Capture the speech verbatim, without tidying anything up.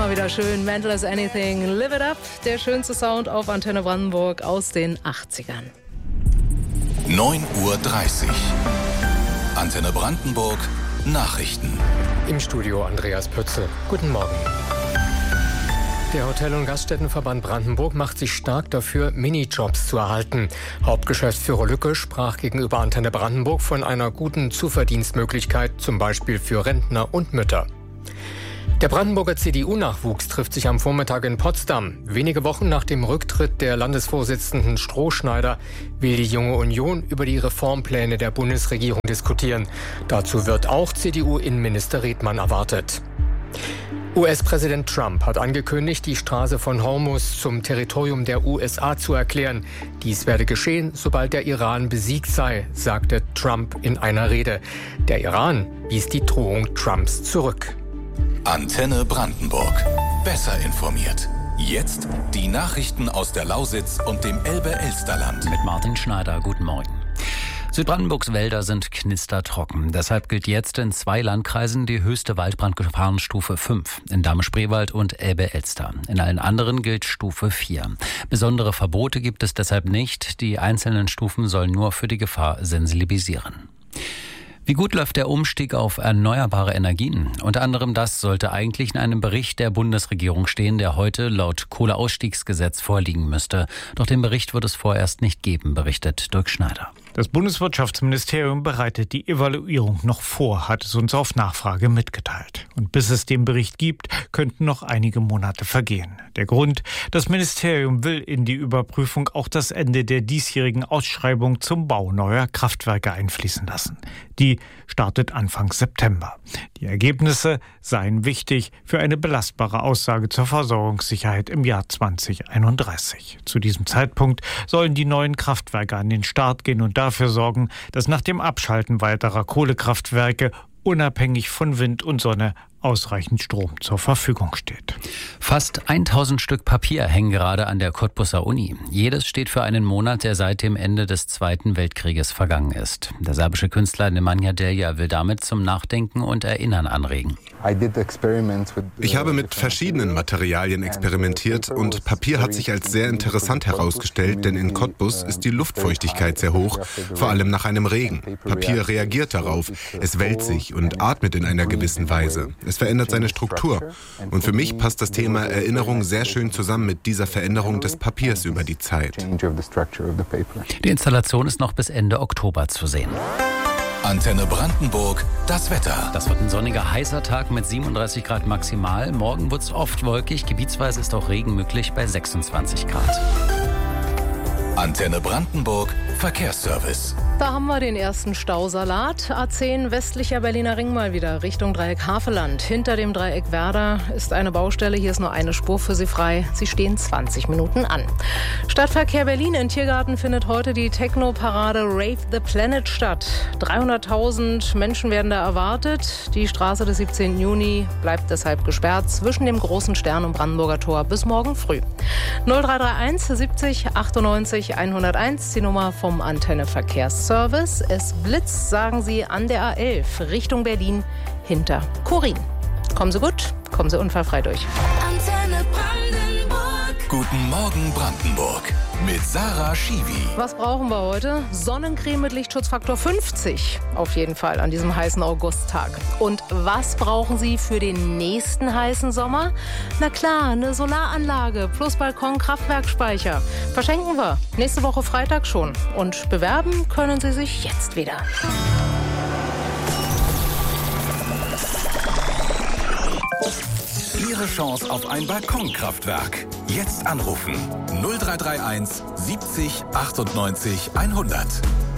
Immer wieder schön. Mental as anything. Live it up. Der schönste Sound auf Antenne Brandenburg aus den achtzigern. neun Uhr dreißig. Antenne Brandenburg. Nachrichten. Im Studio Andreas Pützel. Guten Morgen. Der Hotel- und Gaststättenverband Brandenburg macht sich stark dafür, Minijobs zu erhalten. Hauptgeschäftsführer Lücke sprach gegenüber Antenne Brandenburg von einer guten Zuverdienstmöglichkeit, zum Beispiel für Rentner und Mütter. Der Brandenburger C D U-Nachwuchs trifft sich am Vormittag in Potsdam. Wenige Wochen nach dem Rücktritt der Landesvorsitzenden Strohschneider will die Junge Union über die Reformpläne der Bundesregierung diskutieren. Dazu wird auch C D U-Innenminister Redmann erwartet. U S-Präsident Trump hat angekündigt, die Straße von Hormuz zum Territorium der U S A zu erklären. Dies werde geschehen, sobald der Iran besiegt sei, sagte Trump in einer Rede. Der Iran wies die Drohung Trumps zurück. Antenne Brandenburg. Besser informiert. Jetzt die Nachrichten aus der Lausitz und dem Elbe-Elsterland. Mit Martin Schneider. Guten Morgen. Südbrandenburgs Wälder sind knistertrocken. Deshalb gilt jetzt in zwei Landkreisen die höchste Waldbrandgefahrenstufe fünf. In Dahme-Spreewald und Elbe-Elster. In allen anderen gilt Stufe vier. Besondere Verbote gibt es deshalb nicht. Die einzelnen Stufen sollen nur für die Gefahr sensibilisieren. Wie gut läuft der Umstieg auf erneuerbare Energien? Unter anderem das sollte eigentlich in einem Bericht der Bundesregierung stehen, der heute laut Kohleausstiegsgesetz vorliegen müsste. Doch den Bericht wird es vorerst nicht geben, berichtet Dirk Schneider. Das Bundeswirtschaftsministerium bereitet die Evaluierung noch vor, hat es uns auf Nachfrage mitgeteilt. Und bis es den Bericht gibt, könnten noch einige Monate vergehen. Der Grund: Das Ministerium will in die Überprüfung auch das Ende der diesjährigen Ausschreibung zum Bau neuer Kraftwerke einfließen lassen. Die startet Anfang September. Die Ergebnisse seien wichtig für eine belastbare Aussage zur Versorgungssicherheit im Jahr zwanzig einunddreißig. Zu diesem Zeitpunkt sollen die neuen Kraftwerke an den Start gehen und dafür sorgen, dass nach dem Abschalten weiterer Kohlekraftwerke unabhängig von Wind und Sonne ausreichend Strom zur Verfügung steht. Fast tausend Stück Papier hängen gerade an der Cottbuser Uni. Jedes steht für einen Monat, der seit dem Ende des Zweiten Weltkrieges vergangen ist. Der serbische Künstler Nemanja Delja will damit zum Nachdenken und Erinnern anregen. Ich habe mit verschiedenen Materialien experimentiert und Papier hat sich als sehr interessant herausgestellt, denn in Cottbus ist die Luftfeuchtigkeit sehr hoch, vor allem nach einem Regen. Papier reagiert darauf, es wälzt sich und atmet in einer gewissen Weise. Es verändert seine Struktur. Und für mich passt das Thema Erinnerung sehr schön zusammen mit dieser Veränderung des Papiers über die Zeit. Die Installation ist noch bis Ende Oktober zu sehen. Antenne Brandenburg, das Wetter. Das wird ein sonniger, heißer Tag mit siebenunddreißig Grad maximal. Morgen wird es oft wolkig. Gebietsweise ist auch Regen möglich bei sechsundzwanzig Grad. Antenne Brandenburg, Verkehrsservice. Da haben wir den ersten Stausalat. A zehn westlicher Berliner Ring mal wieder Richtung Dreieck Havelland. Hinter dem Dreieck Werder ist eine Baustelle. Hier ist nur eine Spur für Sie frei. Sie stehen zwanzig Minuten an. Stadtverkehr Berlin in Tiergarten findet heute die Techno-Parade Rave the Planet statt. dreihunderttausend Menschen werden da erwartet. Die Straße des siebzehnten Juni bleibt deshalb gesperrt zwischen dem Großen Stern und Brandenburger Tor bis morgen früh. null drei drei eins siebzig achtundneunzig hunderteins, die Nummer vom Antenne Verkehrsservice. Es blitzt, sagen Sie, an der A elf Richtung Berlin hinter Chorin. Kommen Sie gut, kommen Sie unfallfrei durch. Antenne Brandenburg. Guten Morgen Brandenburg mit Sarah Schiwi. Was brauchen wir heute? Sonnencreme mit Lichtschutzfaktor fünfzig. Auf jeden Fall an diesem heißen Augusttag. Und was brauchen Sie für den nächsten heißen Sommer? Na klar, eine Solaranlage plus Balkon-Kraftwerkspeicher. Verschenken wir nächste Woche Freitag schon. Und bewerben können Sie sich jetzt wieder. Ihre Chance auf ein Balkonkraftwerk. Jetzt anrufen null drei drei eins siebzig achtundneunzig hundert.